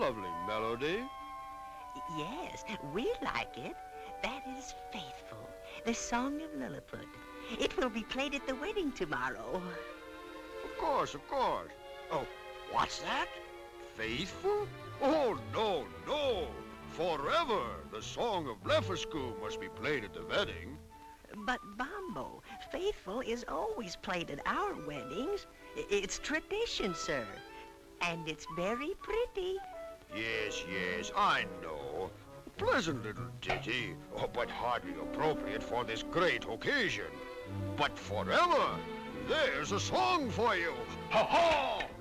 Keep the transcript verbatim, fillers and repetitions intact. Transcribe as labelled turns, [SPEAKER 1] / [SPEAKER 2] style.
[SPEAKER 1] lovely melody.
[SPEAKER 2] Yes, we like it. That is Faithful, the song of Lilliput. It will be played at the wedding tomorrow.
[SPEAKER 1] Of course, of course. Oh, what's that? Faithful? Oh, no, no. Forever, the song of Blefuscu must be played at the wedding.
[SPEAKER 2] But, Bombo, Faithful is always played at our weddings. I- It's tradition, sir. And it's very pretty.
[SPEAKER 1] Yes, yes, I know. Pleasant little ditty, oh, but hardly appropriate for this great occasion. But forever, there's a song for you. Ha-ha!